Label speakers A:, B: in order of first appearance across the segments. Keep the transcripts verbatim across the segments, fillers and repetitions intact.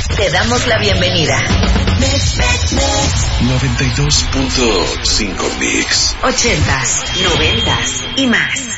A: Te damos la bienvenida.
B: noventa y dos punto cinco Mix.
A: Ochentas, noventas y más.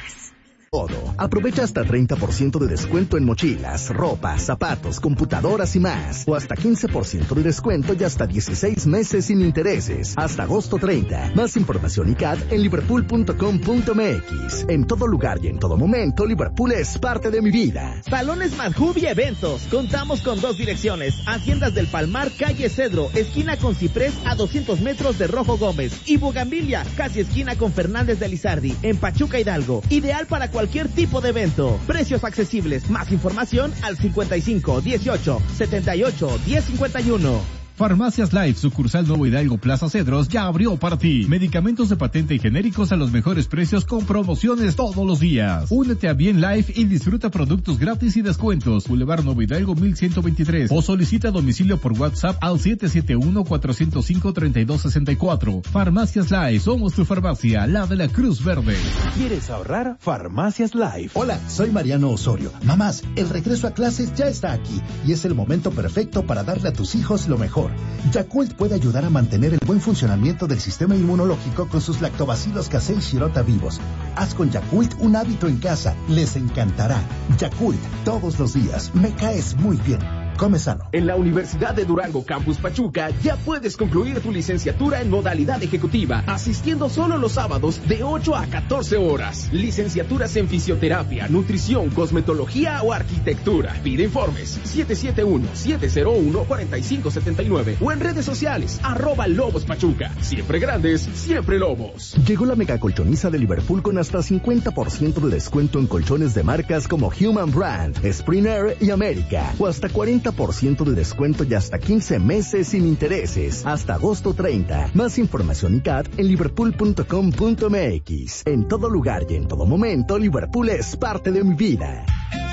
C: Todo. Aprovecha hasta treinta por ciento de descuento en mochilas, ropa, zapatos, computadoras y más. O hasta quince por ciento de descuento y hasta dieciséis meses sin intereses. Hasta agosto treinta. Más información y C A D en liverpool punto com punto m x. En todo lugar y en todo momento, Liverpool es parte de mi vida.
D: Salones Madhub y Eventos. Contamos con dos direcciones. Haciendas del Palmar, calle Cedro, esquina con Ciprés a doscientos metros de Rojo Gómez. Y Bugambilia, casi esquina con Fernández de Lizardi, en Pachuca Hidalgo. Ideal para cualquier cualquier tipo de evento. Precios accesibles. Más información al cincuenta y cinco, dieciocho, setenta y ocho, diez cincuenta y uno.
E: Farmacias Life, sucursal Nuevo Hidalgo Plaza Cedros, ya abrió para ti. Medicamentos de patente y genéricos a los mejores precios con promociones todos los días. Únete a Bien Life y disfruta productos gratis y descuentos. Boulevard Nuevo Hidalgo mil ciento veintitrés o solicita domicilio por WhatsApp al siete siete uno, cuatro cero cinco, tres dos seis cuatro. Farmacias Life, somos tu farmacia, la de la Cruz Verde.
F: ¿Quieres ahorrar? Farmacias Life.
G: Hola, soy Mariano Osorio. Mamás, el regreso a clases ya está aquí y es el momento perfecto para darle a tus hijos lo mejor. Yakult puede ayudar a mantener el buen funcionamiento del sistema inmunológico con sus lactobacilos casei shirota vivos. Haz con Yakult un hábito en casa. Les encantará. Yakult, todos los días. Me caes muy bien. Come sano.
H: En la Universidad de Durango Campus Pachuca ya puedes concluir tu licenciatura en modalidad ejecutiva, asistiendo solo los sábados de ocho a catorce horas. Licenciaturas en fisioterapia, nutrición, cosmetología o arquitectura. Pide informes siete siete uno, siete cero uno, cuatro cinco siete nueve o en redes sociales arroba Lobos Pachuca. Siempre grandes, siempre Lobos.
C: Llegó la mega colchoniza de Liverpool con hasta cincuenta por ciento de descuento en colchones de marcas como Human Brand, Springer y América. O hasta cuarenta por ciento de descuento y hasta quince meses sin intereses. Hasta agosto treinta. Más información y C A D en liverpool punto com punto m x. En todo lugar y en todo momento, Liverpool es parte de mi vida.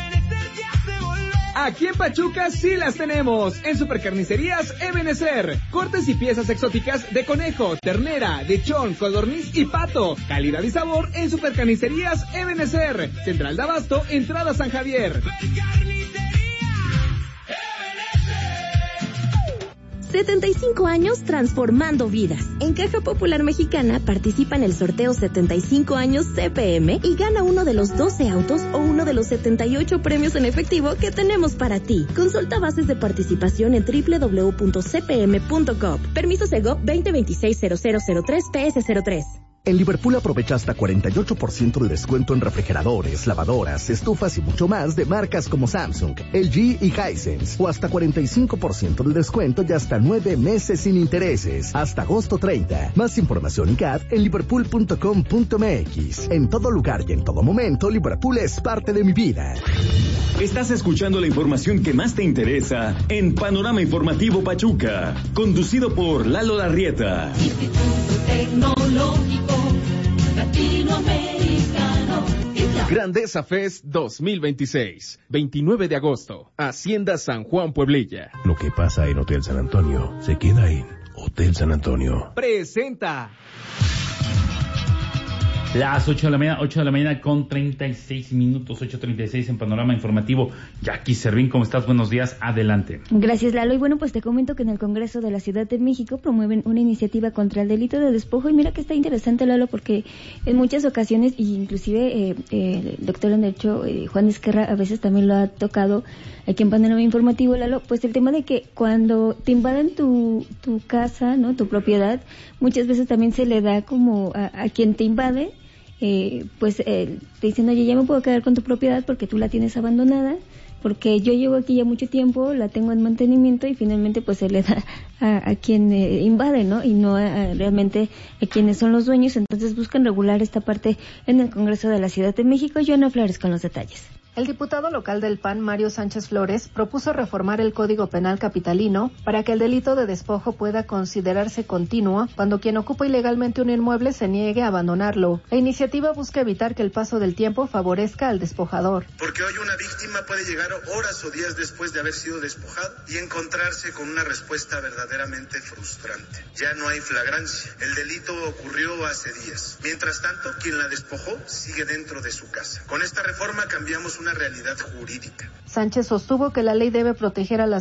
I: Aquí en Pachuca sí las tenemos. En Supercarnicerías Ebenezer. Cortes y piezas exóticas de conejo, ternera, lechón, codorniz y pato. Calidad y sabor en Supercarnicerías Ebenezer. Central de Abasto, entrada San Javier.
J: setenta y cinco años transformando vidas. En Caja Popular Mexicana participa en el sorteo setenta y cinco años C P M y gana uno de los doce autos o uno de los setenta y ocho premios en efectivo que tenemos para ti. Consulta bases de participación en doble u doble u doble u punto c p m punto gov. Permiso Segov veinte veintiséis cero cero cero tres P S cero tres.
C: En Liverpool aprovecha hasta cuarenta y ocho por ciento de descuento en refrigeradores, lavadoras, estufas y mucho más de marcas como Samsung, L G y Hisense. O hasta cuarenta y cinco por ciento de descuento y hasta nueve meses sin intereses. Hasta agosto treinta. Más información y C A D en liverpool punto com punto m x. En todo lugar y en todo momento, Liverpool es parte de mi vida.
K: Estás escuchando la información que más te interesa en Panorama Informativo Pachuca, conducido por Lalo Larrieta.
L: Tecnológico Latinoamericano.
H: Grandeza Fest dos mil veintiséis, veintinueve de agosto, Hacienda San Juan Pueblilla.
F: Lo que pasa en Hotel San Antonio se queda en Hotel San Antonio.
I: Presenta.
M: Las ocho de la mañana, ocho de la mañana con treinta y seis minutos, ocho treinta y seis en Panorama Informativo. Jackie Servín, ¿cómo estás? Buenos días, adelante.
N: Gracias, Lalo. Y bueno, pues te comento que en el Congreso de la Ciudad de México promueven una iniciativa contra el delito de despojo. Y mira que está interesante, Lalo, porque en muchas ocasiones, y inclusive eh, eh, el doctor en Derecho, eh, Juan Esquerra, a veces también lo ha tocado aquí en Panorama Informativo, Lalo, pues el tema de que cuando te invaden tu, tu casa, ¿no?, tu propiedad, muchas veces también se le da como a, a quien te invade, Eh, pues eh, te dicen, oye, ya me puedo quedar con tu propiedad porque tú la tienes abandonada, porque yo llevo aquí ya mucho tiempo, la tengo en mantenimiento, y finalmente pues se le da a, a quien eh, invade, ¿no? Y no a, a realmente a quienes son los dueños. Entonces buscan regular esta parte en el Congreso de la Ciudad de México. Joana Flores con los detalles.
O: El diputado local del P A N, Mario Sánchez Flores, propuso reformar el Código Penal capitalino para que el delito de despojo pueda considerarse continuo cuando quien ocupa ilegalmente un inmueble se niegue a abandonarlo. La iniciativa busca evitar que el paso del tiempo favorezca al despojador.
P: Porque hoy una víctima puede llegar horas o días después de haber sido despojado y encontrarse con una respuesta verdaderamente frustrante. Ya no hay flagrancia. El delito ocurrió hace días. Mientras tanto, quien la despojó sigue dentro de su casa. Con esta reforma cambiamos una realidad jurídica.
O: Sánchez sostuvo que la ley debe proteger a las